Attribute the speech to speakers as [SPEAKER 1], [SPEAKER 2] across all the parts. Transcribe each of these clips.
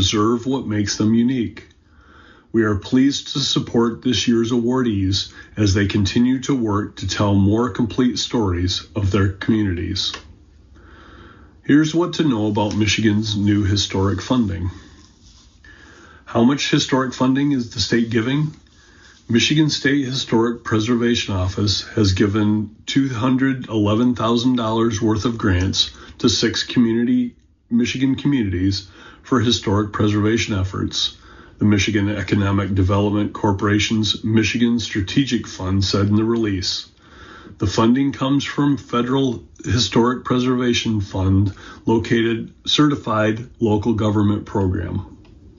[SPEAKER 1] preserve what makes them unique. We are pleased to support this year's awardees as they continue to work to tell more complete stories of their communities. Here's what to know about Michigan's new historic funding. How much historic funding is the state giving? Michigan State Historic Preservation Office has given $211,000 worth of grants to 6 Michigan communities for historic preservation efforts, the Michigan Economic Development Corporation's Michigan Strategic Fund said in the release. The funding comes from Federal Historic Preservation Fund located certified local government program.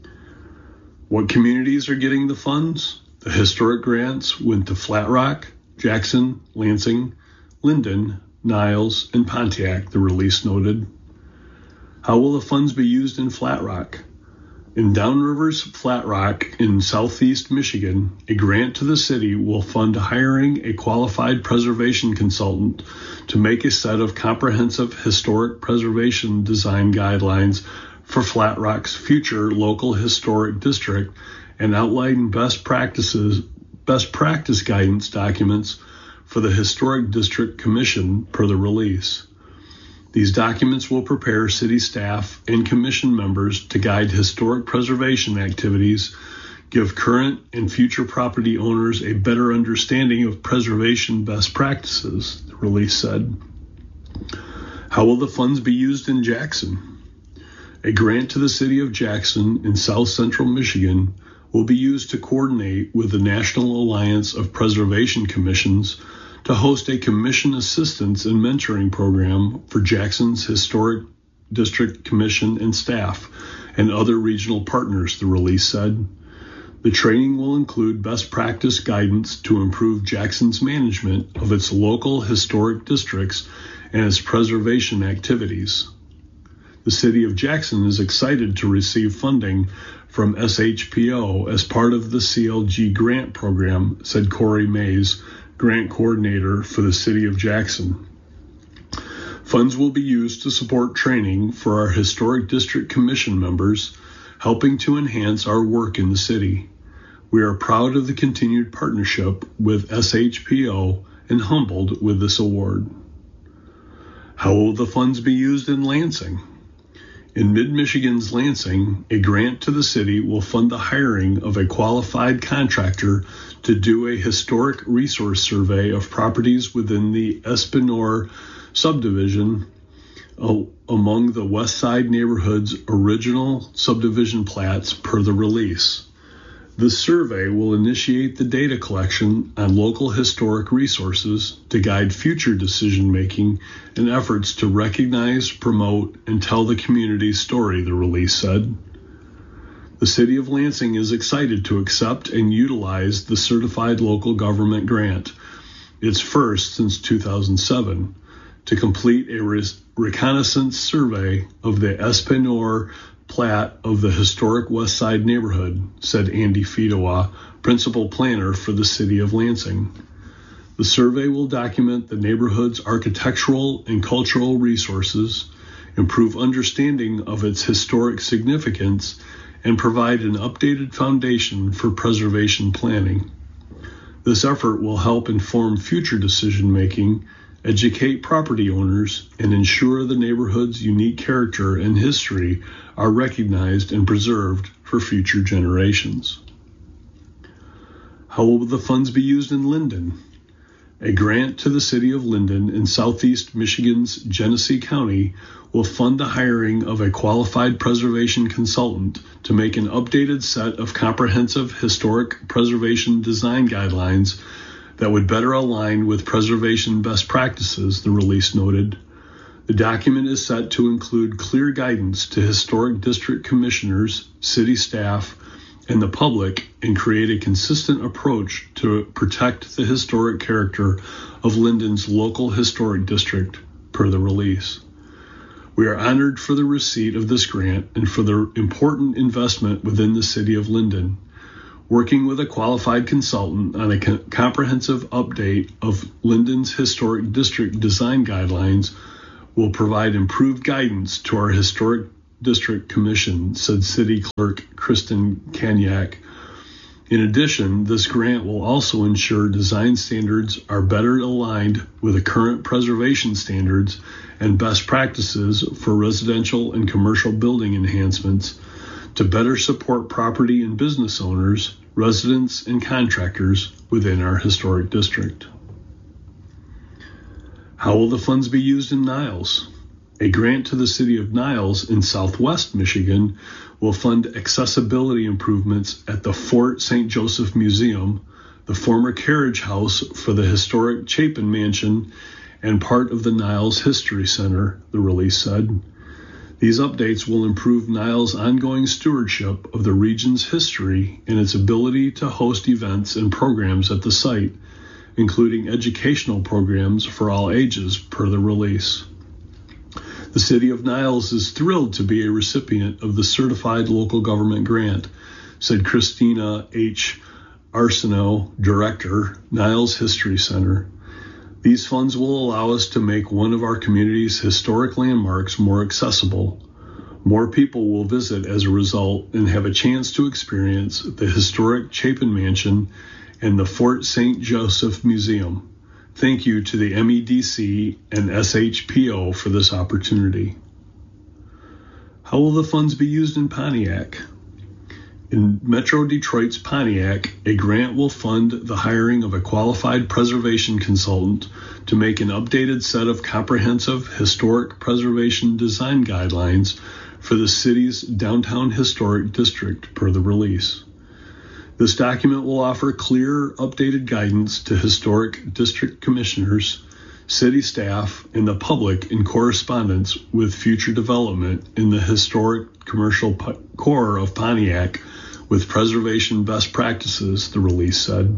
[SPEAKER 1] What communities are getting the funds? The historic grants went to Flat Rock, Jackson, Lansing, Linden, Niles, and Pontiac, the release noted. How will the funds be used in Flat Rock? In Downriver's Flat Rock in southeast Michigan, a grant to the city will fund hiring a qualified preservation consultant to make a set of comprehensive historic preservation design guidelines for Flat Rock's future local historic district and outline best practice guidance documents for the Historic District Commission per the release. These documents will prepare city staff and commission members to guide historic preservation activities, give current and future property owners a better understanding of preservation best practices, the release said. How will the funds be used in Jackson? A grant to the city of Jackson in south central Michigan will be used to coordinate with the National Alliance of Preservation Commissions to host a commission assistance and mentoring program for Jackson's Historic District Commission and staff and other regional partners, the release said. The training will include best practice guidance to improve Jackson's management of its local historic districts and its preservation activities. The city of Jackson is excited to receive funding from SHPO as part of the CLG grant program, said Corey Mays, grant coordinator for the city of Jackson. Funds will be used to support training for our Historic District Commission members, helping to enhance our work in the city. We are proud of the continued partnership with SHPO and humbled with this award. How will the funds be used in Lansing? In mid-Michigan's Lansing, a grant to the city will fund the hiring of a qualified contractor to do a historic resource survey of properties within the Espinor subdivision among the West Side neighborhood's original subdivision plats per the release. The survey will initiate the data collection on local historic resources to guide future decision-making and efforts to recognize, promote, and tell the community's story, the release said. The City of Lansing is excited to accept and utilize the Certified Local Government Grant, its first since 2007, to complete a reconnaissance survey of the Espinor plat of the historic West Side neighborhood, said Andy Fedowa, principal planner for the City of Lansing. The survey will document the neighborhood's architectural and cultural resources, improve understanding of its historic significance, and provide an updated foundation for preservation planning. This effort will help inform future decision-making, educate property owners, and ensure the neighborhood's unique character and history are recognized and preserved for future generations. How will the funds be used in Linden? A grant to the city of Linden in southeast Michigan's Genesee County will fund the hiring of a qualified preservation consultant to make an updated set of comprehensive historic preservation design guidelines that would better align with preservation best practices, the release noted. The document is set to include clear guidance to historic district commissioners, city staff, and the public, and create a consistent approach to protect the historic character of Linden's local historic district, per the release. We are honored for the receipt of this grant and for the important investment within the city of Linden. Working with a qualified consultant on a comprehensive update of Linden's historic district design guidelines will provide improved guidance to our historic District Commission, said City Clerk Kristen Kanyak. In addition, this grant will also ensure design standards are better aligned with the current preservation standards and best practices for residential and commercial building enhancements to better support property and business owners, residents, and contractors within our historic district. How will the funds be used in Niles? A grant to the City of Niles in Southwest Michigan will fund accessibility improvements at the Fort St. Joseph Museum, the former carriage house for the historic Chapin Mansion, and part of the Niles History Center, the release said. These updates will improve Niles' ongoing stewardship of the region's history and its ability to host events and programs at the site, including educational programs for all ages, per the release. The City of Niles is thrilled to be a recipient of the Certified Local Government Grant, said Christina H. Arsenault, Director, Niles History Center. These funds will allow us to make one of our community's historic landmarks more accessible. More people will visit as a result and have a chance to experience the historic Chapin Mansion and the Fort St. Joseph Museum. Thank you to the MEDC and SHPO for this opportunity. How will the funds be used in Pontiac? In Metro Detroit's Pontiac, a grant will fund the hiring of a qualified preservation consultant to make an updated set of comprehensive historic preservation design guidelines for the city's downtown historic district, per the release. This document will offer clear, updated guidance to historic district commissioners, city staff, and the public in correspondence with future development in the historic commercial core of Pontiac with preservation best practices, the release said.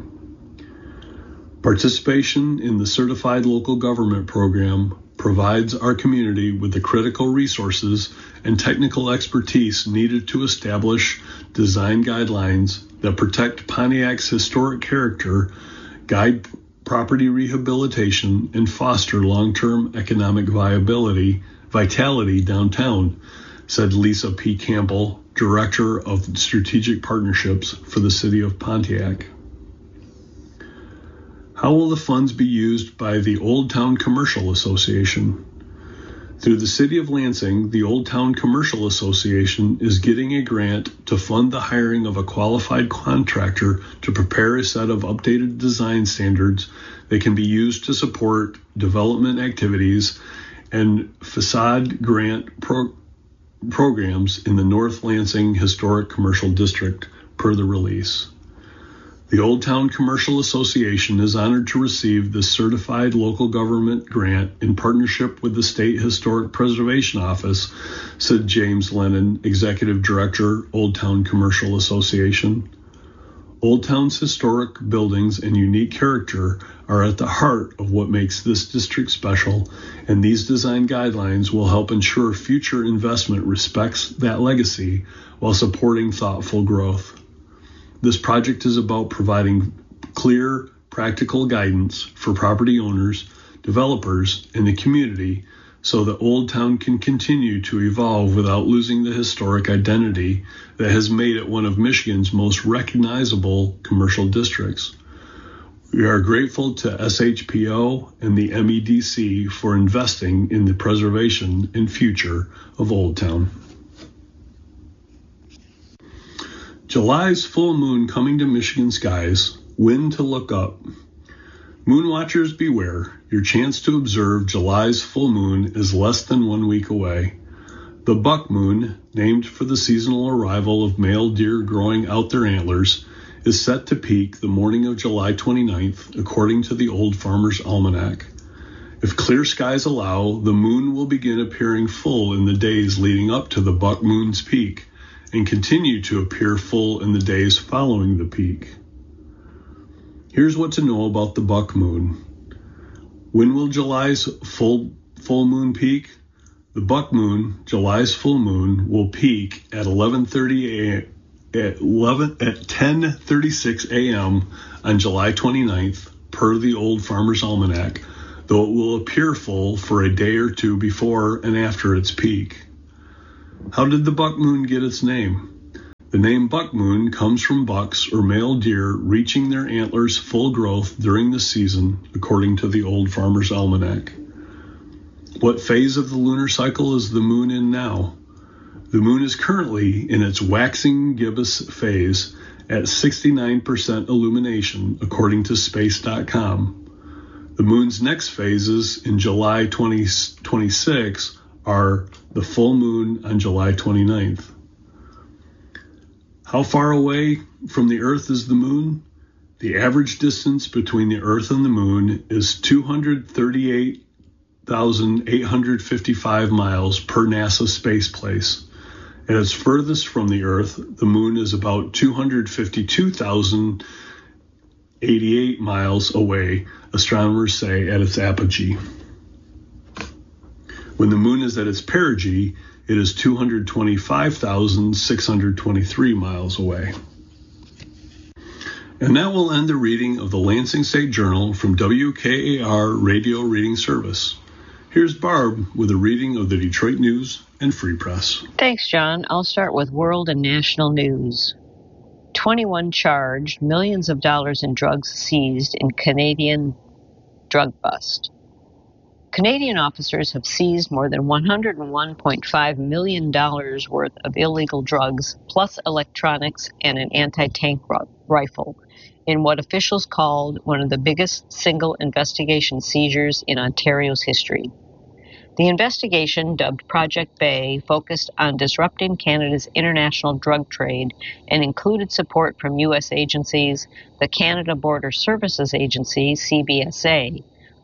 [SPEAKER 1] Participation in the Certified Local Government Program provides our community with the critical resources and technical expertise needed to establish design guidelines that protect Pontiac's historic character, guide property rehabilitation, and foster long-term economic vitality downtown, said Lisa P. Campbell, Director of Strategic Partnerships for the City of Pontiac. How will the funds be used by the Old Town Commercial Association? Through the City of Lansing, the Old Town Commercial Association is getting a grant to fund the hiring of a qualified contractor to prepare a set of updated design standards that can be used to support development activities and facade grant programs in the North Lansing Historic Commercial District, per the release. The Old Town Commercial Association is honored to receive this certified local government grant in partnership with the State Historic Preservation Office, said James Lennon, Executive Director, Old Town Commercial Association. Old Town's historic buildings and unique character are at the heart of what makes this district special, and these design guidelines will help ensure future investment respects that legacy while supporting thoughtful growth. This project is about providing clear, practical guidance for property owners, developers, and the community so that Old Town can continue to evolve without losing the historic identity that has made it one of Michigan's most recognizable commercial districts. We are grateful to SHPO and the MEDC for investing in the preservation and future of Old Town. July's full moon coming to Michigan skies. When to look up. Moon watchers beware. Your chance to observe July's full moon is less than 1 week away. The buck moon, named for the seasonal arrival of male deer growing out their antlers, is set to peak the morning of July 29th, according to the Old Farmer's Almanac. If clear skies allow, the moon will begin appearing full in the days leading up to the buck moon's peak, and continue to appear full in the days following the peak. Here's what to know about the buck moon. When will July's full moon peak? The buck moon, July's full moon, will peak at 10:36 a.m. on July 29th, per the Old Farmer's Almanac, though it will appear full for a day or two before and after its peak. How did the buck moon get its name? The name buck moon comes from bucks or male deer reaching their antlers' full growth during the season, according to the Old Farmer's Almanac. What phase of the lunar cycle is the moon in now? The moon is currently in its waxing gibbous phase at 69% illumination, according to space.com. The moon's next phases in July 2026 are the full moon on July 29th. How far away from the Earth is the moon? The average distance between the Earth and the moon is 238,855 miles per NASA space place. At its furthest from the Earth, the moon is about 252,088 miles away, astronomers say, at its apogee. When the moon is at its perigee, it is 225,623 miles away. And that will end the reading of the Lansing State Journal from WKAR Radio Reading Service. Here's Barb with a reading of the Detroit News and Free Press.
[SPEAKER 2] Thanks, John. I'll start with world and national news. 21 charged, millions of dollars in drugs seized in Canadian drug bust. Canadian officers have seized more than $101.5 million worth of illegal drugs, plus electronics and an anti-tank rifle, in what officials called one of the biggest single investigation seizures in Ontario's history. The investigation, dubbed Project Bay, focused on disrupting Canada's international drug trade and included support from U.S. agencies, the Canada Border Services Agency, CBSA,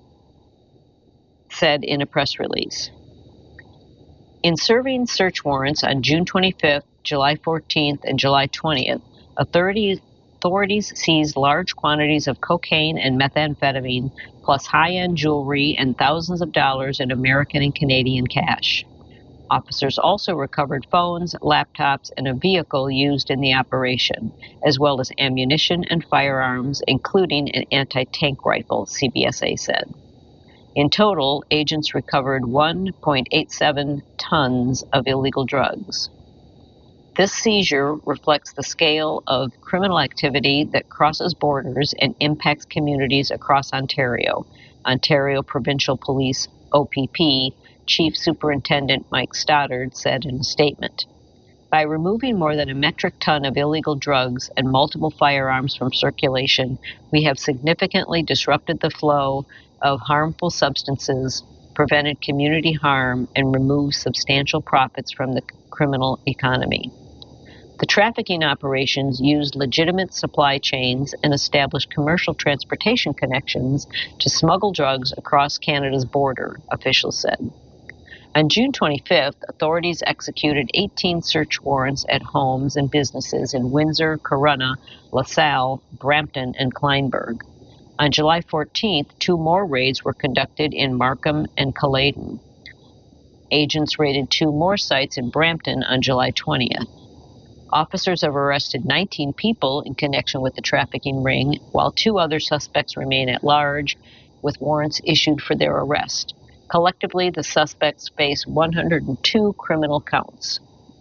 [SPEAKER 2] said in a press release. In serving search warrants on June 25th, July 14th, and July 20th, authorities seized large quantities of cocaine and methamphetamine, plus high-end jewelry and thousands of dollars in American and Canadian cash. Officers also recovered phones, laptops, and a vehicle used in the operation, as well as ammunition and firearms, including an anti-tank rifle, CBSA said. In total, agents recovered 1.87 tons of illegal drugs. This seizure reflects the scale of criminal activity that crosses borders and impacts communities across Ontario, Ontario Provincial Police, OPP, Chief Superintendent Mike Stoddard said in a statement. By removing more than a metric ton of illegal drugs and multiple firearms from circulation, we have significantly disrupted the flow of harmful substances, prevented community harm, and removed substantial profits from the criminal economy. The trafficking operations used legitimate supply chains and established commercial transportation connections to smuggle drugs across Canada's border, officials said. On June 25th, authorities executed 18 search warrants at homes and businesses in Windsor, Corunna, LaSalle, Brampton, and Kleinburg. On July 14th, 2 more raids were conducted in Markham and Caledon. Agents raided 2 more sites in Brampton on July 20th. Officers have arrested 19 people in connection with the trafficking ring, while 2 other suspects remain at large, with warrants issued for their arrest. Collectively, the suspects face 102 criminal counts.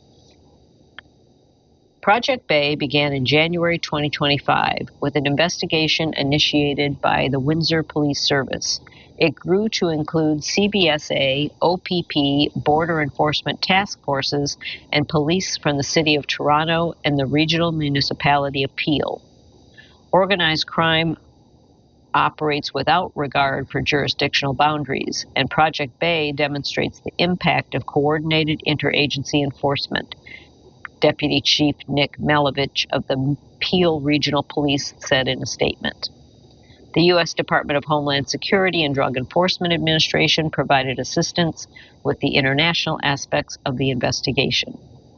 [SPEAKER 2] Project Bay began in January 2025 with an investigation initiated by the Windsor Police Service. It grew to include CBSA, OPP, Border Enforcement Task Forces, and police from the City of Toronto and the Regional Municipality of Peel. Organized crime operates without regard for jurisdictional boundaries, and Project Bay demonstrates the impact of coordinated interagency enforcement. Deputy Chief Nick Malovich of the Peel Regional Police said in a statement. The U.S. Department of Homeland Security and Drug Enforcement Administration provided assistance with the international aspects of the investigation.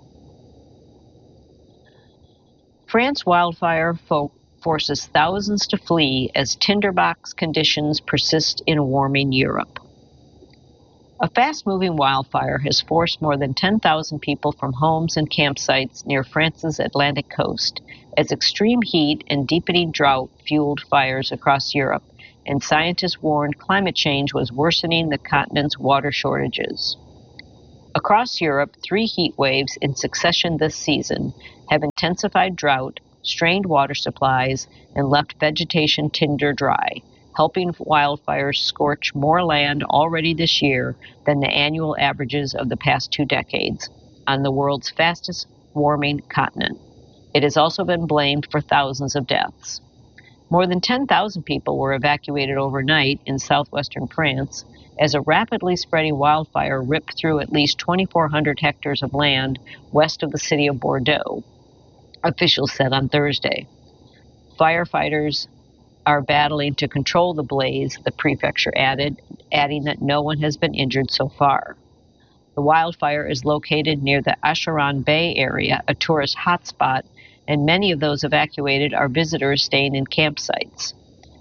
[SPEAKER 2] France wildfire forces thousands to flee as tinderbox conditions persist in a warming Europe. A fast-moving wildfire has forced more than 10,000 people from homes and campsites near France's Atlantic coast as extreme heat and deepening drought fueled fires across Europe, and scientists warned climate change was worsening the continent's water shortages. Across Europe, 3 heat waves in succession this season have intensified drought, strained water supplies, and left vegetation tinder dry, helping wildfires scorch more land already this year than the annual averages of the past 2 decades on the world's fastest warming continent. It has also been blamed for thousands of deaths. More than 10,000 people were evacuated overnight in southwestern France as a rapidly spreading wildfire ripped through at least 2,400 hectares of land west of the city of Bordeaux, officials said on Thursday. Firefighters are battling to control the blaze, the prefecture added, adding that no one has been injured so far. The wildfire is located near the Acheron Bay area, a tourist hotspot, and many of those evacuated are visitors staying in campsites.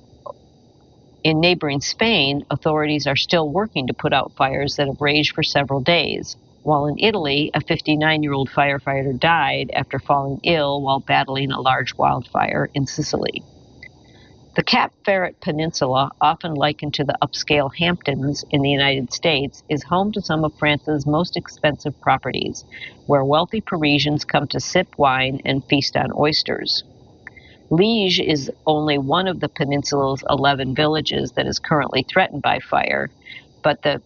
[SPEAKER 2] In neighboring Spain, authorities are still working to put out fires that have raged for several days, while in Italy, a 59-year-old firefighter died after falling ill while battling a large wildfire in Sicily. The Cape Ferret Peninsula, often likened to the upscale Hamptons in the United States, is home to some of France's most expensive properties, where wealthy Parisians come to sip wine and feast on oysters. Liege is only one of the peninsula's 11 villages that is currently threatened by fire, but the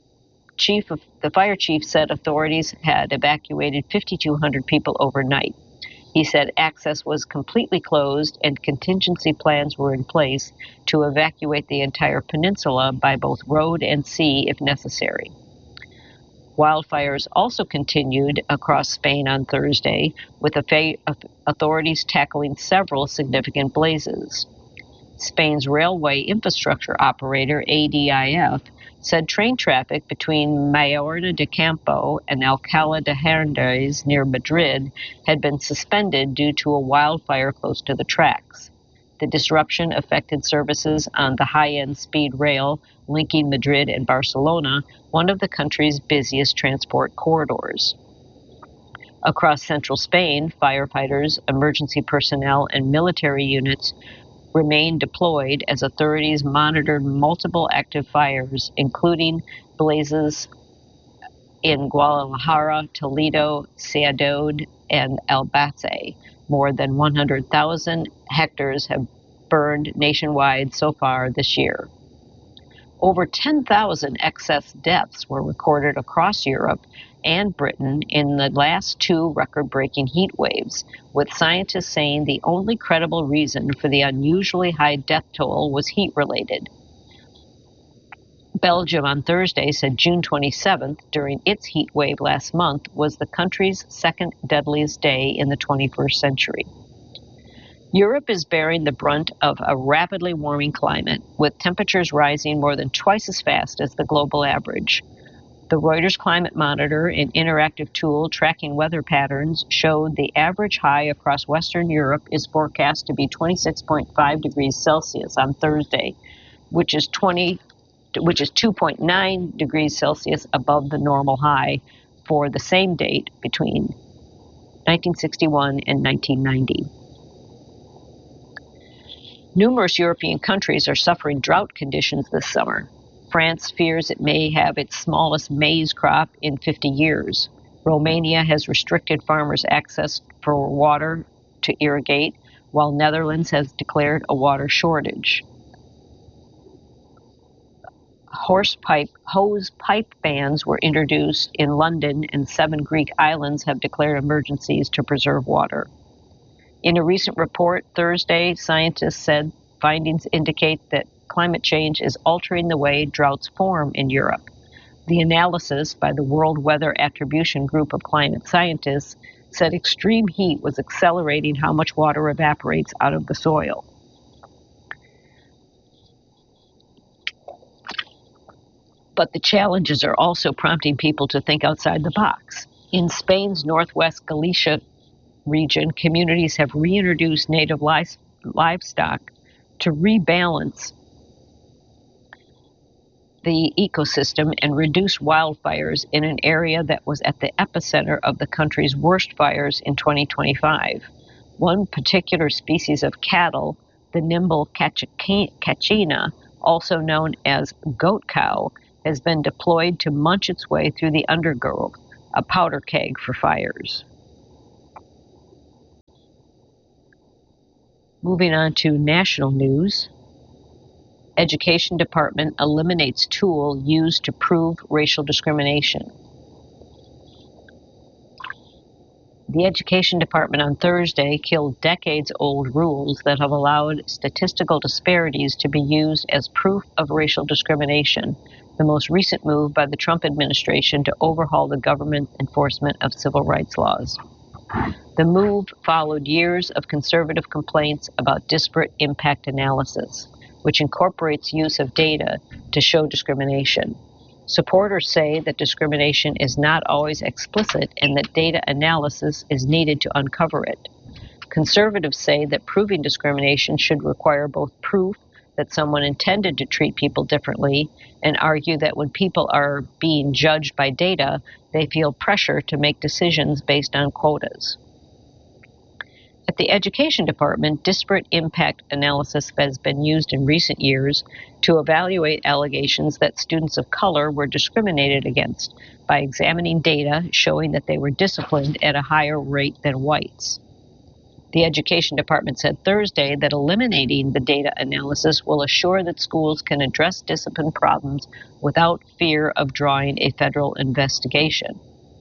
[SPEAKER 2] fire chief said authorities had evacuated 5,200 people overnight. He said access was completely closed and contingency plans were in place to evacuate the entire peninsula by both road and sea if necessary. Wildfires also continued across Spain on Thursday, with authorities tackling several significant blazes. Spain's railway infrastructure operator, ADIF, said train traffic between Mayorga de Campo and Alcalá de Henares near Madrid had been suspended due to a wildfire close to the tracks. The disruption affected services on the high-end speed rail linking Madrid and Barcelona, one of the country's busiest transport corridors. Across central Spain, firefighters, emergency personnel, and military units remain deployed as authorities monitored multiple active fires, including blazes in Guadalajara, Toledo, Ciudad, and Albacete. More than 100,000 hectares have burned nationwide so far this year. Over 10,000 excess deaths were recorded across Europe and Britain in the last 2 record-breaking heat waves, with scientists saying the only credible reason for the unusually high death toll was heat-related. Belgium on Thursday said June 27th, during its heat wave last month, was the country's second deadliest day in the 21st century. Europe is bearing the brunt of a rapidly warming climate, with temperatures rising more than twice as fast as the global average. The Reuters Climate Monitor, an interactive tool tracking weather patterns, showed the average high across Western Europe is forecast to be 26.5 degrees Celsius on Thursday, which is 2.9 degrees Celsius above the normal high for the same date between 1961 and 1990. Numerous European countries are suffering drought conditions this summer. France fears it may have its smallest maize crop in 50 years. Romania has restricted farmers' access for water to irrigate, while Netherlands has declared a water shortage. Hose pipe bans were introduced in London, and 7 Greek islands have declared emergencies to preserve water. In a recent report Thursday, scientists said findings indicate that climate change is altering the way droughts form in Europe. The analysis by the World Weather Attribution Group of climate scientists said extreme heat was accelerating how much water evaporates out of the soil. But the challenges are also prompting people to think outside the box. In Spain's northwest Galicia region, communities have reintroduced native livestock to rebalance the ecosystem and reduce wildfires in an area that was at the epicenter of the country's worst fires in 2025. One particular species of cattle, the nimble cachina, also known as goat cow, has been deployed to munch its way through the undergrowth, a powder keg for fires. Moving on to national news. Education Department eliminates tool used to prove racial discrimination. The Education Department on Thursday killed decades-old rules that have allowed statistical disparities to be used as proof of racial discrimination, the most recent move by the Trump administration to overhaul the government enforcement of civil rights laws. The move followed years of conservative complaints about disparate impact analysis, which incorporates use of data to show discrimination. Supporters say that discrimination is not always explicit and that data analysis is needed to uncover it. Conservatives say that proving discrimination should require both proof that someone intended to treat people differently and argue that when people are being judged by data, they feel pressure to make decisions based on quotas. At the Education Department, disparate impact analysis has been used in recent years to evaluate allegations that students of color were discriminated against by examining data showing that they were disciplined at a higher rate than whites. The Education Department said Thursday that eliminating the data analysis will assure that schools can address discipline problems without fear of drawing a federal investigation.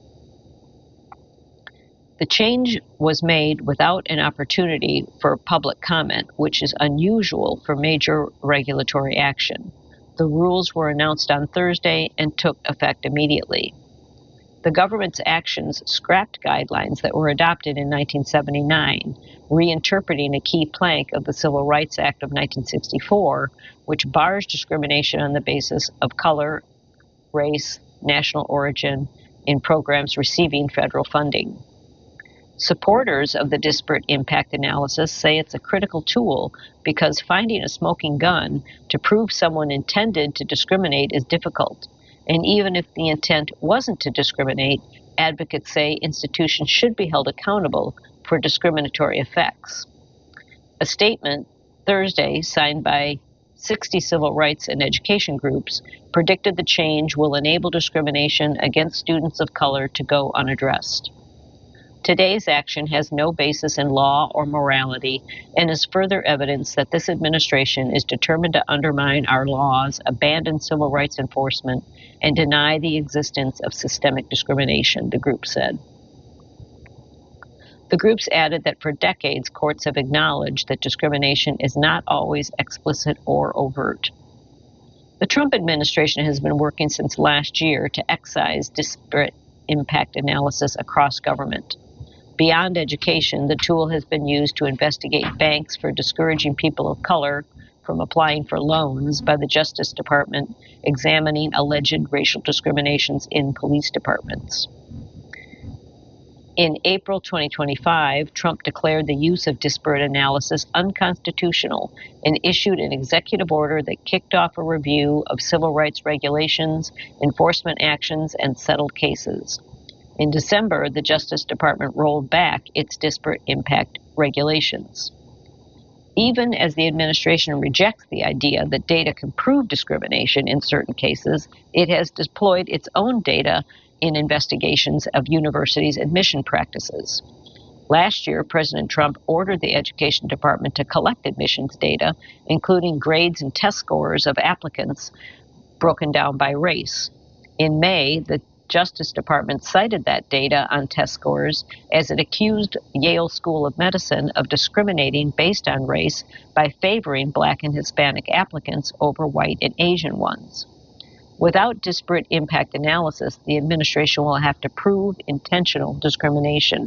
[SPEAKER 2] The change was made without an opportunity for public comment, which is unusual for major regulatory action. The rules were announced on Thursday and took effect immediately. The government's actions scrapped guidelines that were adopted in 1979, reinterpreting a key plank of the Civil Rights Act of 1964, which bars discrimination on the basis of color, race, national origin in programs receiving federal funding. Supporters of the disparate impact analysis say it's a critical tool because finding a smoking gun to prove someone intended to discriminate is difficult. And even if the intent wasn't to discriminate, advocates say institutions should be held accountable for discriminatory effects. A statement Thursday signed by 60 civil rights and education groups predicted the change will enable discrimination against students of color to go unaddressed. Today's action has no basis in law or morality and is further evidence that this administration is determined to undermine our laws, abandon civil rights enforcement, and deny the existence of systemic discrimination, the group said. The groups added that for decades, courts have acknowledged that discrimination is not always explicit or overt. The Trump administration has been working since last year to excise disparate impact analysis across government. Beyond education, the tool has been used to investigate banks for discouraging people of color from applying for loans by the Justice Department examining alleged racial discriminations in police departments. In April 2025, Trump declared the use of disparate analysis unconstitutional and issued an executive order that kicked off a review of civil rights regulations, enforcement actions, and settled cases. In December, the Justice Department rolled back its disparate impact regulations. Even as the administration rejects the idea that data can prove discrimination in certain cases, it has deployed its own data in investigations of universities' admission practices. Last year, President Trump ordered the Education Department to collect admissions data, including grades and test scores of applicants broken down by race. In May, the Justice Department cited that data on test scores as it accused Yale School of Medicine of discriminating based on race by favoring Black and Hispanic applicants over white and Asian ones. Without disparate impact analysis, the administration will have to prove intentional discrimination.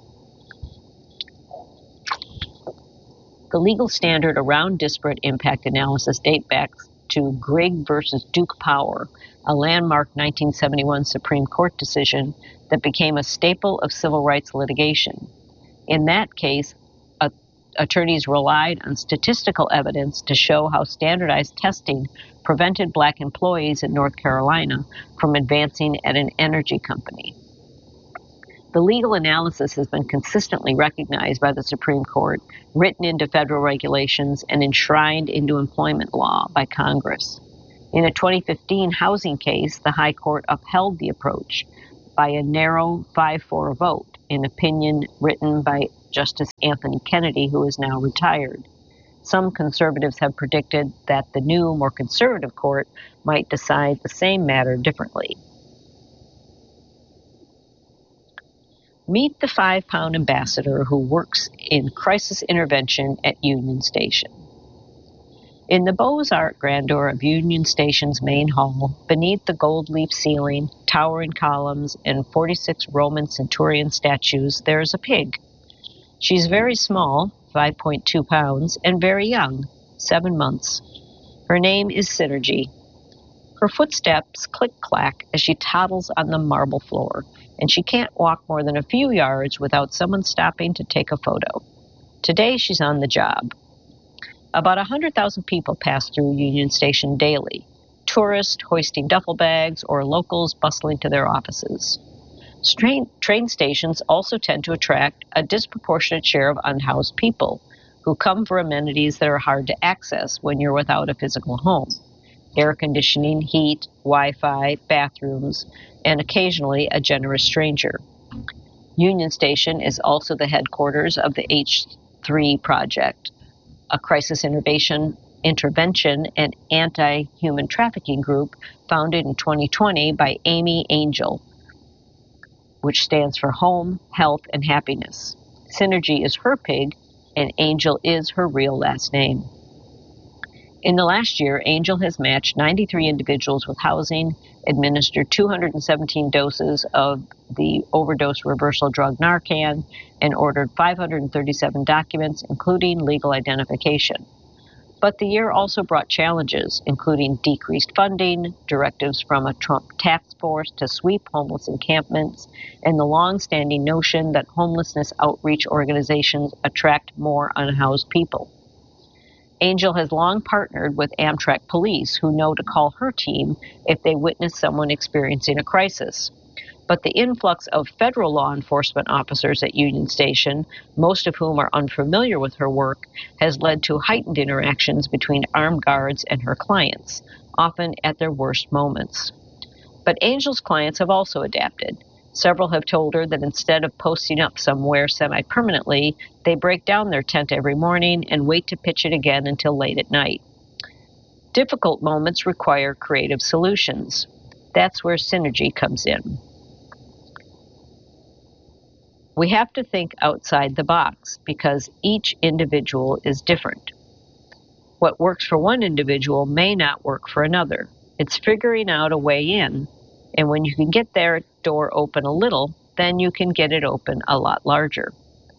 [SPEAKER 2] The legal standard around disparate impact analysis dates back to Grigg versus Duke Power, a landmark 1971 Supreme Court decision that became a staple of civil rights litigation. In that case, attorneys relied on statistical evidence to show how standardized testing prevented Black employees in North Carolina from advancing at an energy company. The legal analysis has been consistently recognized by the Supreme Court, written into federal regulations, and enshrined into employment law by Congress. In a 2015 housing case, the High Court upheld the approach by a narrow 5-4 vote, an opinion written by Justice Anthony Kennedy, who is now retired. Some conservatives have predicted that the new, more conservative court might decide the same matter differently. Meet the 5-pound ambassador who works in crisis intervention at Union Station. In the Beaux-Arts grandeur of Union Station's main hall, beneath the gold leaf ceiling, towering columns, and 46 Roman centurion statues, there is a pig. She's very small, 5.2 pounds, and very young, 7 months. Her name is Synergy. Her footsteps click-clack as she toddles on the marble floor, and she can't walk more than a few yards without someone stopping to take a photo. Today she's on the job. About 100,000 people pass through Union Station daily, tourists hoisting duffel bags or locals bustling to their offices. Train stations also tend to attract a disproportionate share of unhoused people who come for amenities that are hard to access when you're without a physical home. Air conditioning, heat, Wi-Fi, bathrooms, and occasionally a generous stranger. Union Station is also the headquarters of the H3 Project, a crisis intervention and anti-human trafficking group founded in 2020 by Amy Angel, which stands for Home, Health, and Happiness. Synergy is her pig, and Angel is her real last name. In the last year, Angel has matched 93 individuals with housing, administered 217 doses of the overdose reversal drug Narcan, and ordered 537 documents, including legal identification. But the year also brought challenges, including decreased funding, directives from a Trump task force to sweep homeless encampments, and the long-standing notion that homelessness outreach organizations attract more unhoused people. Angel has long partnered with Amtrak police, who know to call her team if they witness someone experiencing a crisis. But the influx of federal law enforcement officers at Union Station, most of whom are unfamiliar with her work, has led to heightened interactions between armed guards and her clients, often at their worst moments. But Angel's clients have also adapted. Several have told her that instead of posting up somewhere semi-permanently, they break down their tent every morning and wait to pitch it again until late at night. Difficult moments require creative solutions. That's where Synergy comes in. We have to think outside the box because each individual is different. What works for one individual may not work for another. It's figuring out a way in, and when you can get their door open a little, then you can get it open a lot larger.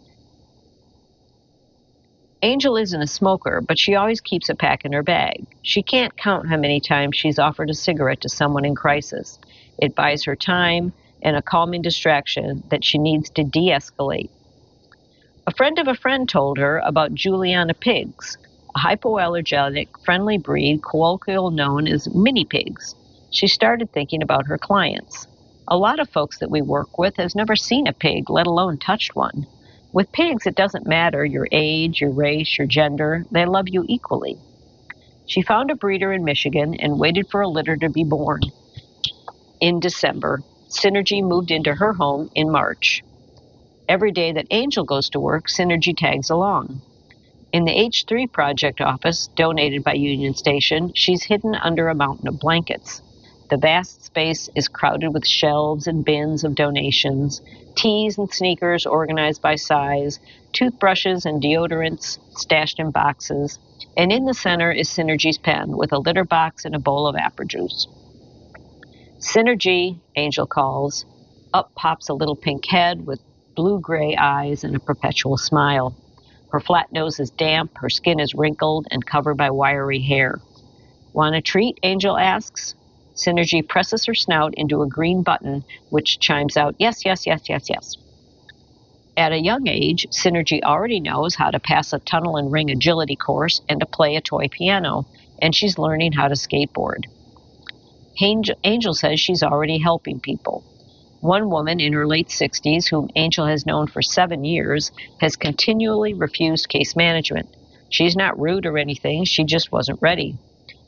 [SPEAKER 2] Angel isn't a smoker, but she always keeps a pack in her bag. She can't count how many times she's offered a cigarette to someone in crisis. It buys her time and a calming distraction that she needs to de-escalate. A friend of a friend told her about Juliana pigs, a hypoallergenic, friendly breed colloquially known as mini pigs. She started thinking about her clients. A lot of folks that we work with has never seen a pig, let alone touched one. With pigs, it doesn't matter your age, your race, your gender. They love you equally. She found a breeder in Michigan and waited for a litter to be born. In December, Synergy moved into her home in March. Every day that Angel goes to work, Synergy tags along. In the H3 Project office, donated by Union Station, she's hidden under a mountain of blankets. The vast space is crowded with shelves and bins of donations, teas and sneakers organized by size, toothbrushes and deodorants stashed in boxes, and in the center is Synergy's pen with a litter box and a bowl of apple juice. Synergy, Angel calls. Up pops a little pink head with blue-gray eyes and a perpetual smile. Her flat nose is damp, her skin is wrinkled and covered by wiry hair. Want a treat? Angel asks. Synergy presses her snout into a green button, which chimes out, yes, yes, yes, yes, yes. At a young age, Synergy already knows how to pass a tunnel and ring agility course and to play a toy piano, and she's learning how to skateboard. Angel says she's already helping people. One woman in her late 60s, whom Angel has known for 7 years, has continually refused case management. She's not rude or anything, she just wasn't ready.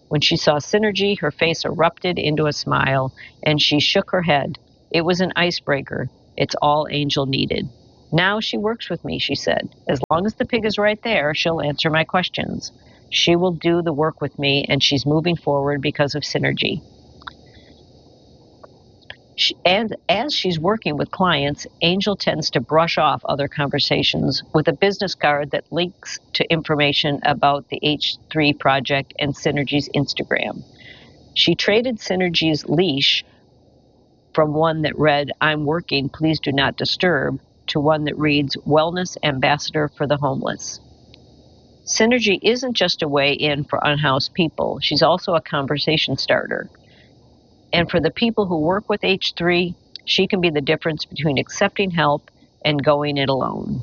[SPEAKER 2] When she saw Synergy, her face erupted into a smile, and she shook her head. It was an icebreaker. It's all Angel needed. Now she works with me, she said. As long as the pig is right there, she'll answer my questions. She will do the work with me, and she's moving forward because of Synergy. And as she's working with clients, Angel tends to brush off other conversations with a business card that links to information about the H3 project and Synergy's Instagram. She traded Synergy's leash from one that read, "I'm working, please do not disturb," to one that reads, "Wellness Ambassador for the Homeless." Synergy isn't just a way in for unhoused people. She's also a conversation starter. And for the people who work with H3, she can be the difference between accepting help and going it alone.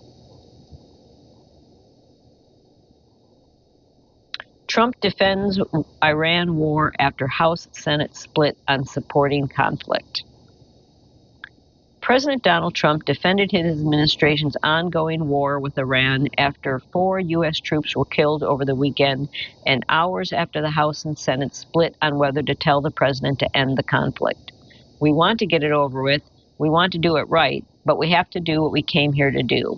[SPEAKER 2] Trump defends Iran war after House-Senate split on supporting conflict. President Donald Trump defended his administration's ongoing war with Iran after 4 U.S. troops were killed over the weekend and hours after the House and Senate split on whether to tell the president to end the conflict. We want to get it over with. We want to do it right, but we have to do what we came here to do.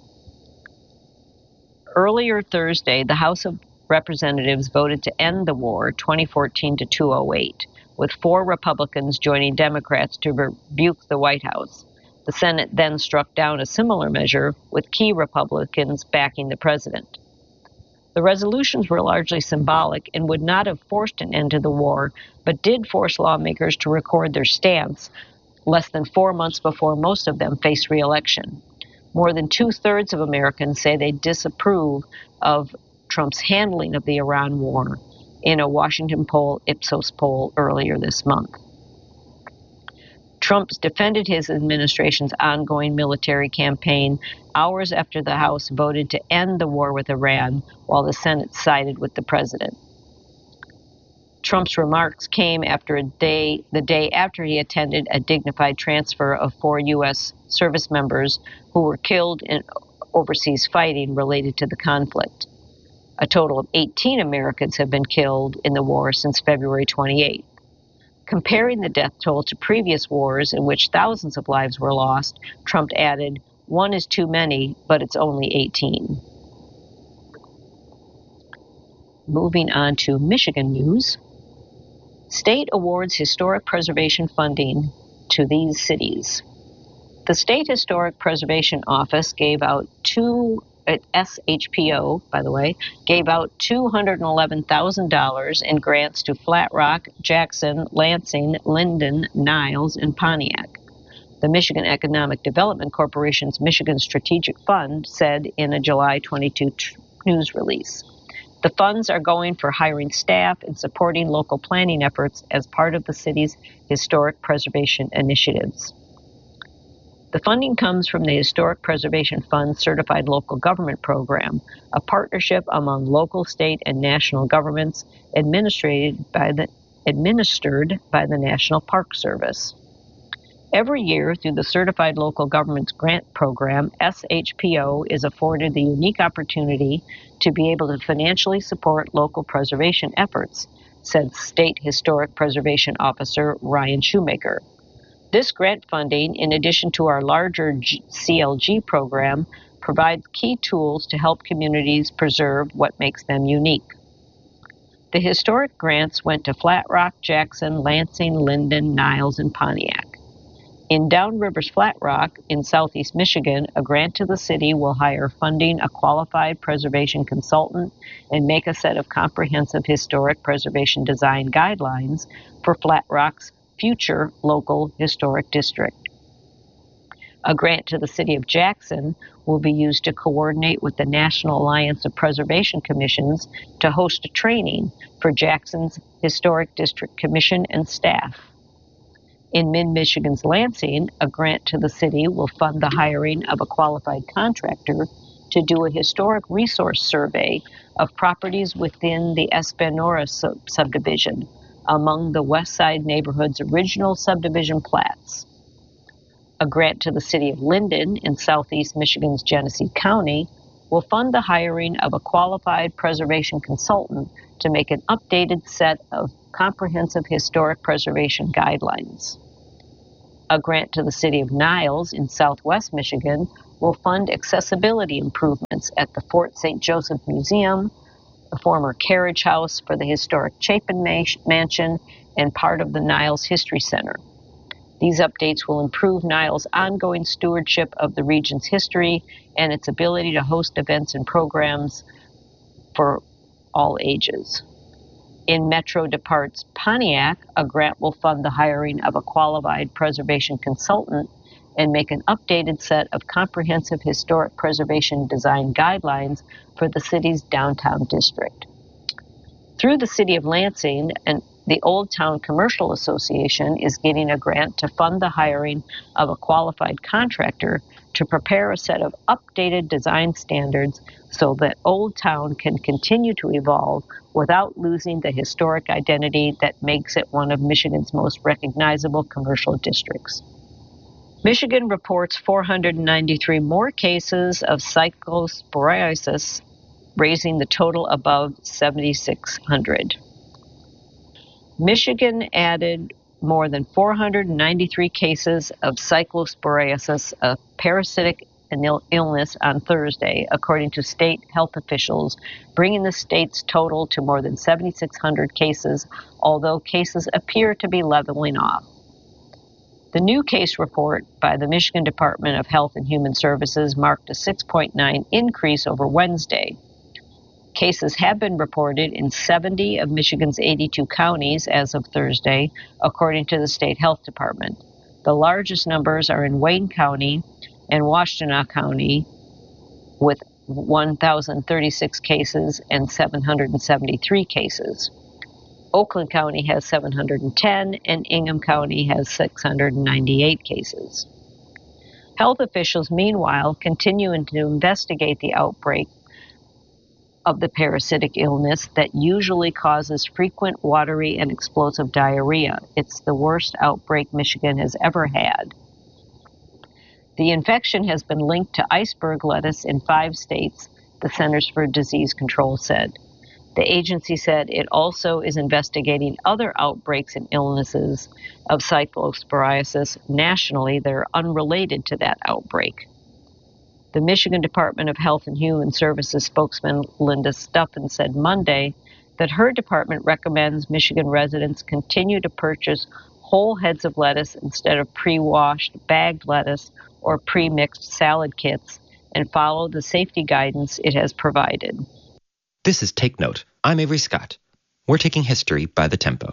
[SPEAKER 2] Earlier Thursday, the House of Representatives voted to end the war 2014 to 208. With 4 Republicans joining Democrats to rebuke the White House. The Senate then struck down a similar measure, with key Republicans backing the president. The resolutions were largely symbolic and would not have forced an end to the war, but did force lawmakers to record their stance less than 4 months before most of them face re-election. More than 2/3 of Americans say they disapprove of Trump's handling of the Iran war, in a Washington Poll Ipsos poll earlier this month. Trump defended his administration's ongoing military campaign hours after the House voted to end the war with Iran, while the Senate sided with the president. Trump's remarks came after the day after he attended a dignified transfer of 4 U.S. service members who were killed in overseas fighting related to the conflict. A total of 18 Americans have been killed in the war since February 28. Comparing the death toll to previous wars in which thousands of lives were lost, Trump added, "One is too many, but it's only 18. Moving on to Michigan news. State awards historic preservation funding to these cities. The State Historic Preservation Office gave out SHPO, by the way, gave out $211,000 in grants to Flat Rock, Jackson, Lansing, Linden, Niles, and Pontiac. The Michigan Economic Development Corporation's Michigan Strategic Fund said in a July 22 news release. The funds are going for hiring staff and supporting local planning efforts as part of the city's historic preservation initiatives. The funding comes from the Historic Preservation Fund Certified Local Government Program, a partnership among local, state, and national governments administered by the National Park Service. Every year, through the Certified Local Governments Grant Program, SHPO is afforded the unique opportunity to be able to financially support local preservation efforts, said State Historic Preservation Officer Ryan Shoemaker. This grant funding, in addition to our larger CLG program, provides key tools to help communities preserve what makes them unique. The historic grants went to Flat Rock, Jackson, Lansing, Linden, Niles, and Pontiac. In Downriver's Flat Rock in southeast Michigan, a grant to the city will hire funding a qualified preservation consultant and make a set of comprehensive historic preservation design guidelines for Flat Rock's future local historic district. A grant to the City of Jackson will be used to coordinate with the National Alliance of Preservation Commissions to host a training for Jackson's Historic District Commission and staff. In Mid-Michigan's Lansing, a grant to the city will fund the hiring of a qualified contractor to do a historic resource survey of properties within the Espanola subdivision, among the West Side neighborhood's original subdivision plats. A grant to the city of Linden in southeast Michigan's Genesee County will fund the hiring of a qualified preservation consultant to make an updated set of comprehensive historic preservation guidelines. A grant to the City of Niles in southwest Michigan will fund accessibility improvements at the Fort St. Joseph Museum, the former carriage house for the historic Chapin Mansion, and part of the Niles History Center. These updates will improve Niles' ongoing stewardship of the region's history and its ability to host events and programs for all ages. In Metro Depart's Pontiac, a grant will fund the hiring of a qualified preservation consultant and make an updated set of comprehensive historic preservation design guidelines for the city's downtown district. Through the City of Lansing, the Old Town Commercial Association is getting a grant to fund the hiring of a qualified contractor to prepare a set of updated design standards so that Old Town can continue to evolve without losing the historic identity that makes it one of Michigan's most recognizable commercial districts. Michigan reports 493 more cases of cyclosporiasis, raising the total above 7,600. Michigan added more than 493 cases of cyclosporiasis, a parasitic illness, on Thursday, according to state health officials, bringing the state's total to more than 7,600 cases, although cases appear to be leveling off. The new case report by the Michigan Department of Health and Human Services marked a 6.9 increase over Wednesday. Cases have been reported in 70 of Michigan's 82 counties as of Thursday, according to the state health department. The largest numbers are in Wayne County and Washtenaw County, with 1,036 cases and 773 cases. Oakland County has 710, and Ingham County has 698 cases. Health officials, meanwhile, continue to investigate the outbreak of the parasitic illness that usually causes frequent watery and explosive diarrhea. It's the worst outbreak Michigan has ever had. The infection has been linked to iceberg lettuce in 5 states, the Centers for Disease Control said. The agency said it also is investigating other outbreaks and illnesses of cyclosporiasis nationally that are unrelated to that outbreak. The Michigan Department of Health and Human Services spokesman Linda Stuffen said Monday that her department recommends Michigan residents continue to purchase whole heads of lettuce instead of pre-washed bagged lettuce or pre-mixed salad kits and follow the safety guidance it has provided.
[SPEAKER 3] This is Take Note. I'm Avery Scott. We're taking history by the tempo.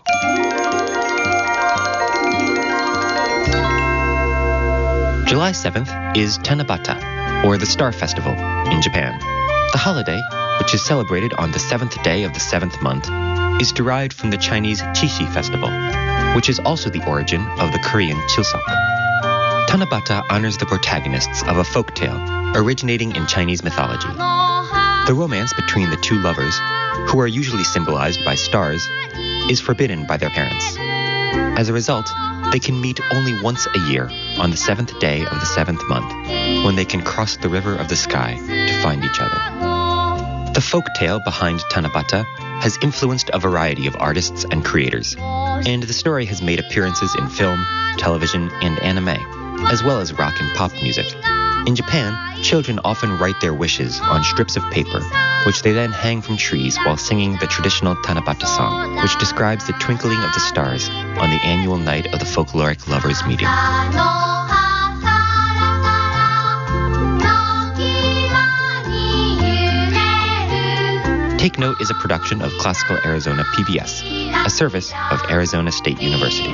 [SPEAKER 3] July 7th is Tanabata, or the Star Festival, in Japan. The holiday, which is celebrated on the 7th day of the 7th month, is derived from the Chinese Qixi Festival, which is also the origin of the Korean Chuseok. Tanabata honors the protagonists of a folk tale originating in Chinese mythology. The romance between the two lovers, who are usually symbolized by stars, is forbidden by their parents. As a result, they can meet only once a year on the 7th day of the 7th month, when they can cross the river of the sky to find each other. The folk tale behind Tanabata has influenced a variety of artists and creators, and the story has made appearances in film, television, and anime, as well as rock and pop music. In Japan, children often write their wishes on strips of paper, which they then hang from trees while singing the traditional Tanabata song, which describes the twinkling of the stars on the annual night of the folkloric lovers' meeting. Take Note is a production of Classical Arizona PBS, a service of Arizona State University.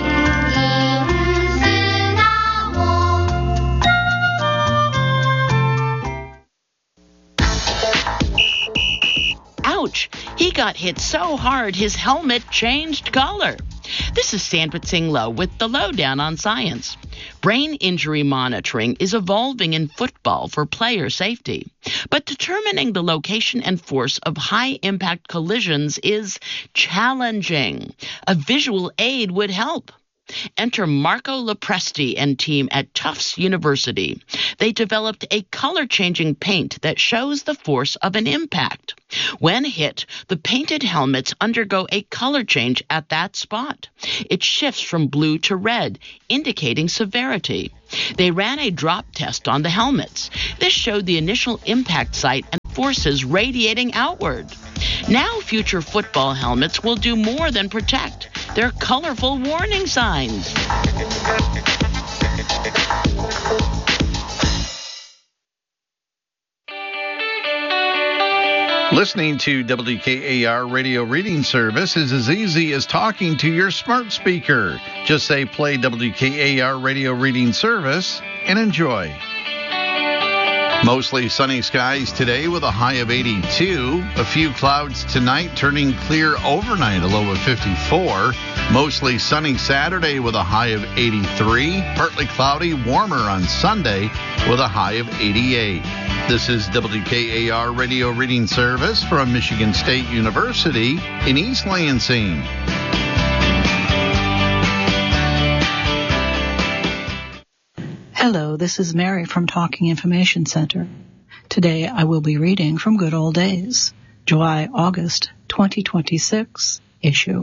[SPEAKER 4] Ouch! He got hit so hard his helmet changed color. This is Sandra Tsing Loh with the Lowdown on Science. Brain injury monitoring is evolving in football for player safety, but determining the location and force of high-impact collisions is challenging. A visual aid would help. Enter Marco Lopresti and team at Tufts University. They developed a color-changing paint that shows the force of an impact. When hit, the painted helmets undergo a color change at that spot. It shifts from blue to red, indicating severity. They ran a drop test on the helmets. This showed the initial impact site and forces radiating outward. Now future football helmets will do more than protect. They're colorful warning signs.
[SPEAKER 5] Listening to WKAR Radio Reading Service is as easy as talking to your smart speaker. Just say play WKAR Radio Reading Service and enjoy. Mostly sunny skies today with a high of 82. A few clouds tonight, turning clear overnight, a low of 54. Mostly sunny Saturday with a high of 83. Partly cloudy, warmer on Sunday with a high of 88. This is WKAR Radio Reading Service from Michigan State University in East Lansing.
[SPEAKER 6] Hello, this is Mary from Talking Information Center. Today I will be reading from Good Old Days, July-August 2026 issue.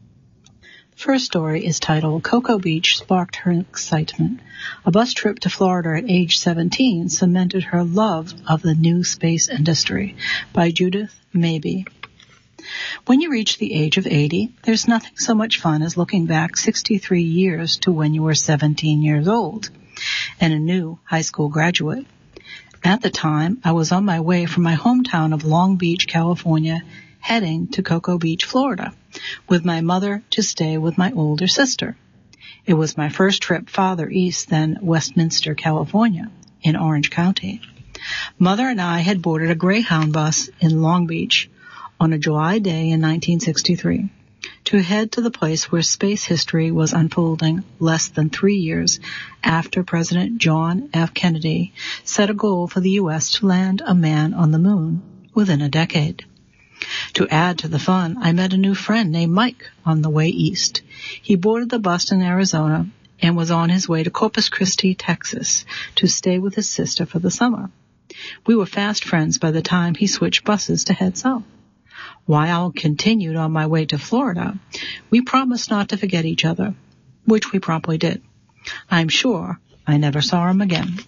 [SPEAKER 6] The first story is titled Cocoa Beach Sparked Her Excitement. A bus trip to Florida at age 17 cemented her love of the new space industry, by Judith Mabey. When you reach the age of 80, there's nothing so much fun as looking back 63 years to when you were 17 years old and a new high school graduate. At the time, I was on my way from my hometown of Long Beach, California, heading to Cocoa Beach, Florida, with my mother to stay with my older sister. It was my first trip farther east than Westminster, California, in Orange County. Mother and I had boarded a Greyhound bus in Long Beach on a July day in 1963 to head to the place where space history was unfolding less than 3 years after President John F. Kennedy set a goal for the U.S. to land a man on the moon within a decade. To add to the fun, I met a new friend named Mike on the way east. He boarded the bus in Arizona and was on his way to Corpus Christi, Texas, to stay with his sister for the summer. We were fast friends by the time he switched buses to head south. While I continued on my way to Florida, we promised not to forget each other, which we promptly did. I'm sure I never saw him again.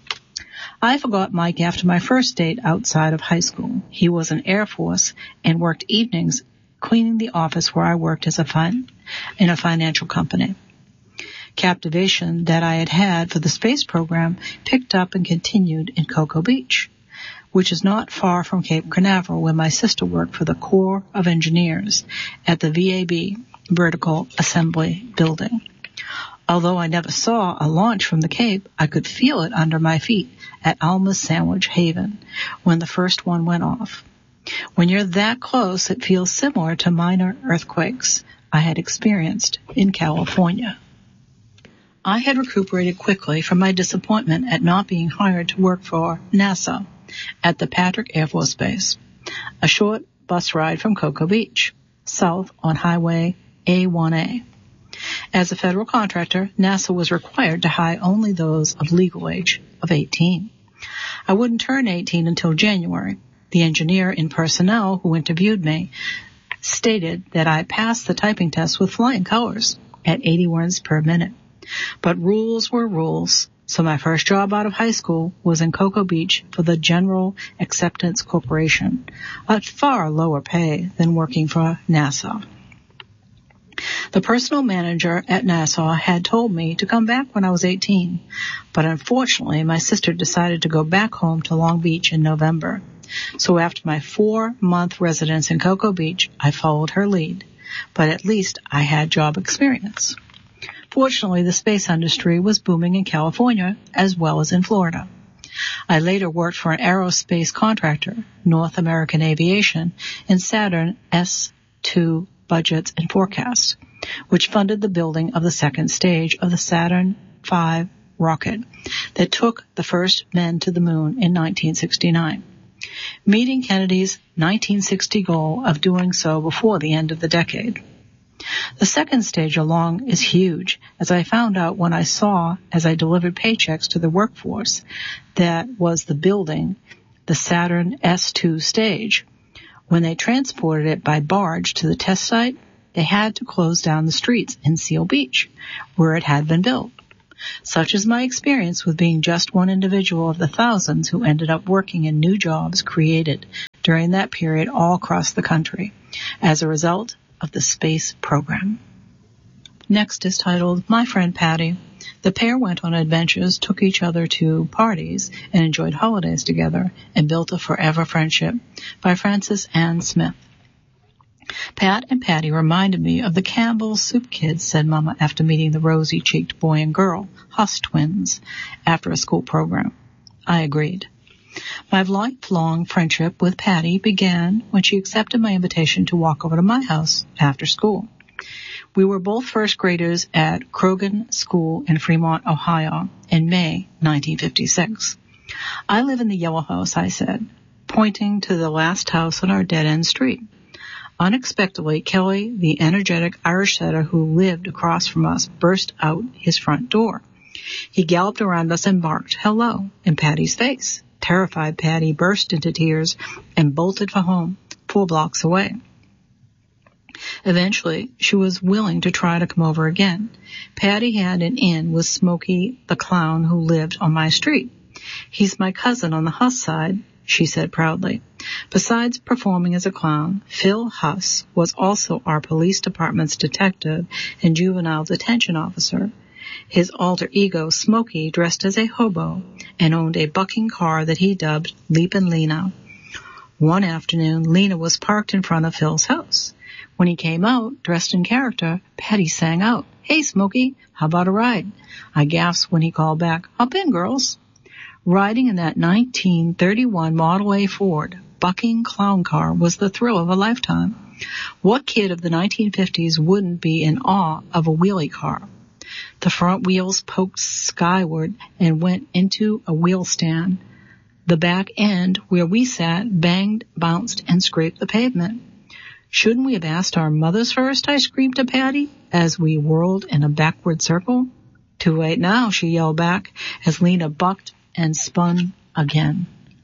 [SPEAKER 6] I forgot Mike after my first date outside of high school. He was in Air Force and worked evenings cleaning the office where I worked as in a financial company. Captivation that I had had for the space program picked up and continued in Cocoa Beach, which is not far from Cape Canaveral, where my sister worked for the Corps of Engineers at the VAB Vertical Assembly Building. Although I never saw a launch from the Cape, I could feel it under my feet at Alma's Sandwich Haven when the first one went off. When you're that close, it feels similar to minor earthquakes I had experienced in California. I had recuperated quickly from my disappointment at not being hired to work for NASA at the Patrick Air Force Base, a short bus ride from Cocoa Beach, south on Highway A1A. As a federal contractor, NASA was required to hire only those of legal age of 18. I wouldn't turn 18 until January. The engineer in personnel who interviewed me stated that I passed the typing test with flying colors at 80 words per minute. But rules were rules. So my first job out of high school was in Cocoa Beach for the General Acceptance Corporation, at far lower pay than working for NASA. The personal manager at NASA had told me to come back when I was 18, but unfortunately my sister decided to go back home to Long Beach in November. So after my 4-month residence in Cocoa Beach, I followed her lead, but at least I had job experience. Fortunately, the space industry was booming in California as well as in Florida. I later worked for an aerospace contractor, North American Aviation, and Saturn S2 Budgets and Forecasts, which funded the building of the second stage of the Saturn V rocket that took the first men to the moon in 1969, meeting Kennedy's 1960 goal of doing so before the end of the decade. The second stage along is huge, as I found out when I saw, as I delivered paychecks to the workforce, that was the building, the Saturn S2 stage. When they transported it by barge to the test site, they had to close down the streets in Seal Beach, where it had been built. Such is my experience with being just one individual of the thousands who ended up working in new jobs created during that period all across the country as a result of the space program. Next is titled My Friend Patty. The pair went on adventures, took each other to parties, and enjoyed holidays together, and built a forever friendship, by Frances Ann Smith. Pat and Patty reminded me of the Campbell Soup Kids, said Mama after meeting the rosy-cheeked boy and girl, Huss twins, after a school program. I agreed. My lifelong friendship with Patty began when she accepted my invitation to walk over to my house after school. We were both first graders at Croghan School in Fremont, Ohio, in May 1956. I live in the yellow house, I said, pointing to the last house on our dead-end street. Unexpectedly, Kelly, the energetic Irish setter who lived across from us, burst out his front door. He galloped around us and barked, "Hello," in Patty's face. Terrified, Patty burst into tears and bolted for home, 4 blocks away. Eventually, she was willing to try to come over again. Patty had an in with Smokey the clown who lived on my street. "He's my cousin on the Huss side," she said proudly. Besides performing as a clown, Phil Huss was also our police department's detective and juvenile detention officer. His alter ego, Smokey, dressed as a hobo and owned a bucking car that he dubbed Leapin' Lena. One afternoon, Lena was parked in front of Phil's house. When he came out, dressed in character, Patty sang out, "Hey, Smokey, how about a ride?" I gasped when he called back, "Hop in, girls." Riding in that 1931 Model A Ford bucking clown car was the thrill of a lifetime. What kid of the 1950s wouldn't be in awe of a wheelie car? The front wheels poked skyward and went into a wheel stand. The back end, where we sat, banged, bounced, and scraped the pavement. "Shouldn't we have asked our mothers first?" I screamed to Patty as we whirled in a backward circle. "Too late now," she yelled back as Lena bucked and spun again.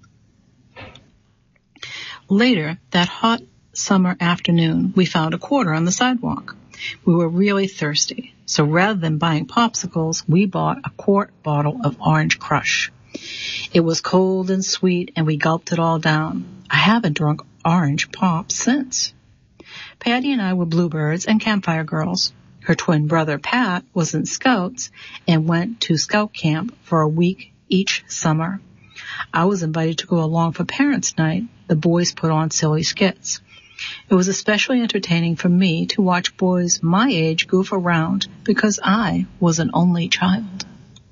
[SPEAKER 6] Later, that hot summer afternoon, we found a quarter on the sidewalk. We were really thirsty, so rather than buying popsicles, we bought a quart bottle of Orange Crush. It was cold and sweet, and we gulped it all down. I haven't drunk orange pop since. Patty and I were bluebirds and campfire girls. Her twin brother, Pat, was in Scouts and went to Scout camp for a week each summer. I was invited to go along for Parents' Night. The boys put on silly skits. It was especially entertaining for me to watch boys my age goof around because I was an only child.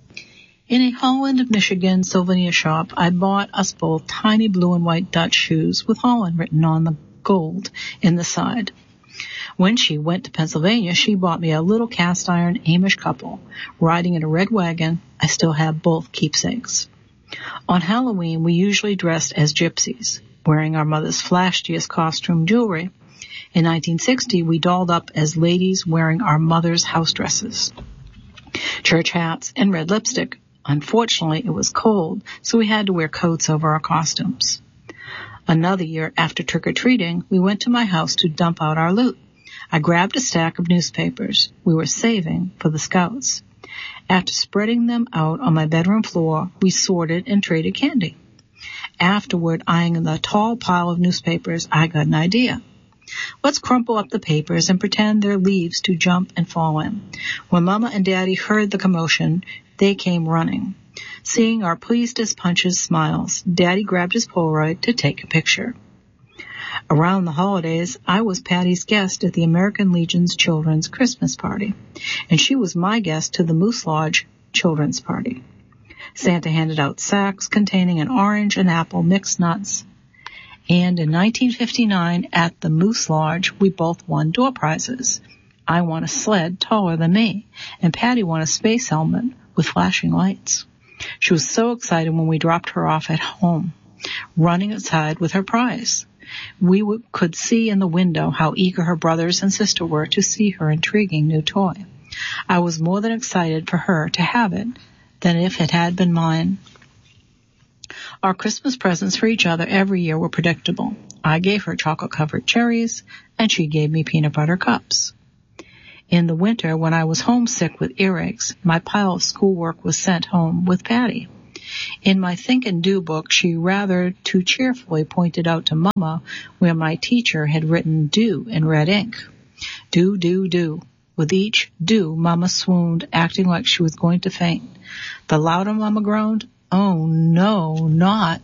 [SPEAKER 6] In a Holland, Michigan souvenir shop, I bought us both tiny blue and white Dutch shoes with Holland written on the gold in the side. When she went to Pennsylvania, she bought me a little cast-iron Amish couple. Riding in a red wagon, I still have both keepsakes. On Halloween, we usually dressed as gypsies, wearing our mother's flashiest costume jewelry. In 1960, we dolled up as ladies wearing our mother's house dresses, church hats, and red lipstick. Unfortunately, it was cold, so we had to wear coats over our costumes. Another year, after trick-or-treating, we went to my house to dump out our loot. I grabbed a stack of newspapers we were saving for the Scouts. After spreading them out on my bedroom floor, we sorted and traded candy. Afterward, eyeing the tall pile of newspapers, I got an idea. Let's crumple up the papers and pretend they're leaves to jump and fall in. When Mama and Daddy heard the commotion, they came running. Seeing our pleased-as-punches smiles, Daddy grabbed his Polaroid to take a picture. Around the holidays, I was Patty's guest at the American Legion's Children's Christmas Party, and she was my guest to the Moose Lodge Children's Party. Santa handed out sacks containing an orange and apple mixed nuts, and in 1959 at the Moose Lodge, we both won door prizes. I won a sled taller than me, and Patty won a space helmet with flashing lights. She was so excited when we dropped her off at home. running aside with her prize. We could see in the window how eager her brothers and sister were to see her intriguing new toy. I was more than excited for her to have it than if it had been mine. Our Christmas presents for each other every year were predictable. I gave her chocolate-covered cherries, and she gave me peanut butter cups. In the winter, when I was homesick with earaches, my pile of schoolwork was sent home with Patty. In my Think and Do book, she rather too cheerfully pointed out to Mama where my teacher had written do in red ink. Do, do, do. With each do, Mama swooned, acting like she was going to faint. The louder Mama groaned, "Oh, no, not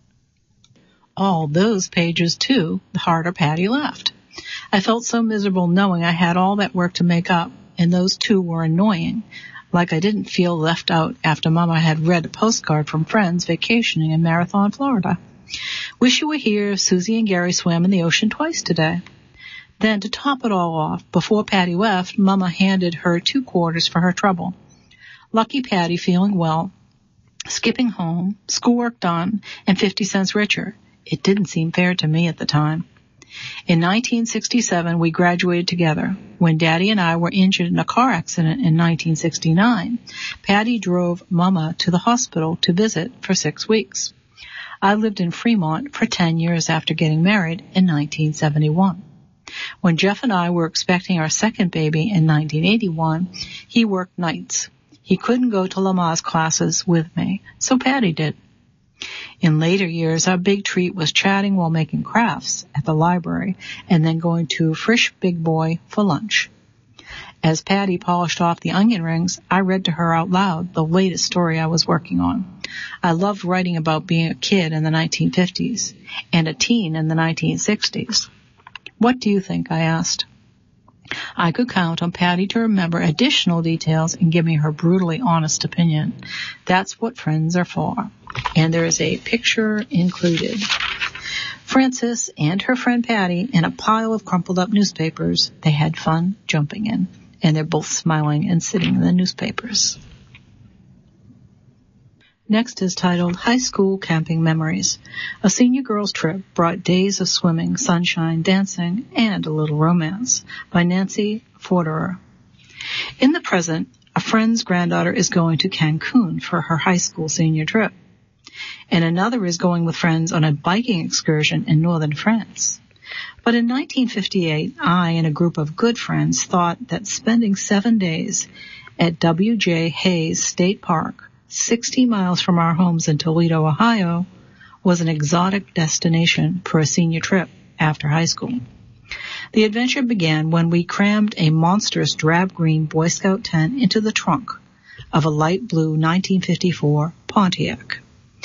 [SPEAKER 6] all those pages, too," the harder Patty laughed. I felt so miserable knowing I had all that work to make up, and those two were annoying, like I didn't feel left out after Mama had read a postcard from friends vacationing in Marathon, Florida. "Wish you were here. Susie and Gary swam in the ocean twice today." Then, to top it all off, before Patty left, Mama handed her 2 quarters for her trouble. Lucky Patty, feeling well, skipping home, schoolwork done, and 50 cents richer. It didn't seem fair to me at the time. In 1967, we graduated together. When Daddy and I were injured in a car accident in 1969, Patty drove Mama to the hospital to visit for 6 weeks. I lived in Fremont for 10 years after getting married in 1971. When Jeff and I were expecting our second baby in 1981, he worked nights. He couldn't go to Lamaze classes with me, so Patty did. In later years, our big treat was chatting while making crafts at the library and then going to Frisch Big Boy for lunch. As Patty polished off the onion rings, I read to her out loud the latest story I was working on. I loved writing about being a kid in the 1950s and a teen in the 1960s. "What do you think?" I asked. I could count on Patty to remember additional details and give me her brutally honest opinion. That's what friends are for. And there is a picture included. Frances and her friend Patty in a pile of crumpled up newspapers they had fun jumping in. And they're both smiling and sitting in the newspapers. Next is titled High School Camping Memories. A senior girls' trip brought days of swimming, sunshine, dancing, and a little romance by Nancy Forderer. In the present, a friend's granddaughter is going to Cancun for her high school senior trip, and another is going with friends on a biking excursion in northern France. But in 1958, I and a group of good friends thought that spending 7 days at W.J. Hayes State Park, 60 miles from our homes in Toledo, Ohio, was an exotic destination for a senior trip after high school. The adventure began when we crammed a monstrous drab green Boy Scout tent into the trunk of a light blue 1954 Pontiac.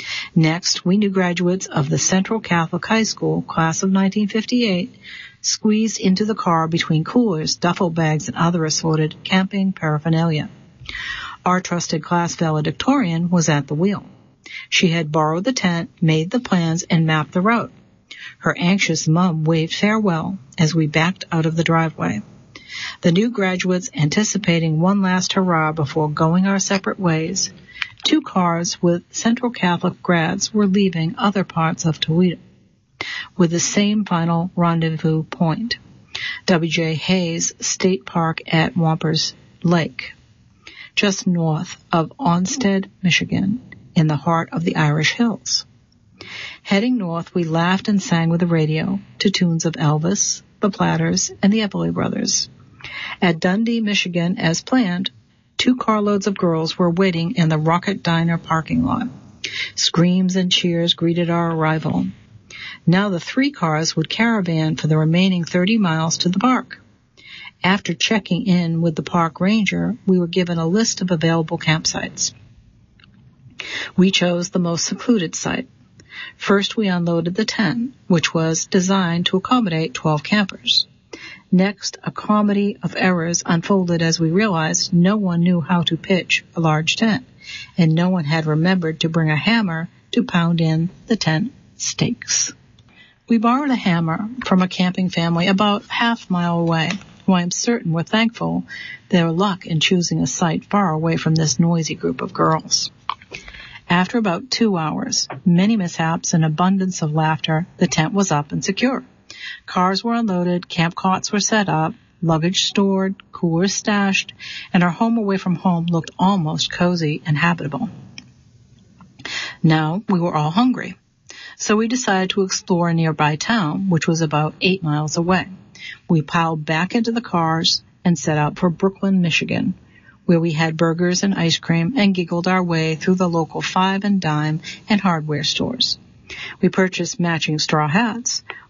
[SPEAKER 6] Next, we new graduates of the Central Catholic High School class of 1958 squeezed into the car between coolers, duffel bags, and other assorted camping paraphernalia. Our trusted class valedictorian was at the wheel. She had borrowed the tent, made the plans, and mapped the route. Her anxious mom waved farewell as we backed out of the driveway. The new graduates, anticipating one last hurrah before going our separate ways, 2 cars with Central Catholic grads were leaving other parts of Toledo, with the same final rendezvous point, W.J. Hayes State Park at Wampers Lake, just north of Onstead, Michigan, in the heart of the Irish Hills. Heading north, we laughed and sang with the radio to tunes of Elvis, the Platters, and the Everly Brothers. At Dundee, Michigan, as planned, 2 carloads of girls were waiting in the Rocket Diner parking lot. Screams and cheers greeted our arrival. Now the 3 cars would caravan for the remaining 30 miles to the park. After checking in with the park ranger, we were given a list of available campsites. We chose the most secluded site. First, we unloaded the tent, which was designed to accommodate 12 campers. Next, a comedy of errors unfolded as we realized no one knew how to pitch a large tent, and no one had remembered to bring a hammer to pound in the tent stakes. We borrowed a hammer from a camping family about half-mile away, who I am certain were thankful their luck in choosing a site far away from this noisy group of girls. After about 2 hours, many mishaps and abundance of laughter, the tent was up and secure. Cars were unloaded, camp cots were set up, luggage stored, coolers stashed, and our home away from home looked almost cozy and habitable. Now we were all hungry, so we decided to explore a nearby town, which was about 8 miles away. We piled back into the cars and set out for Brooklyn, Michigan, where we had burgers and ice cream and giggled our way through the local 5 and dime and hardware stores. We purchased matching straw hats,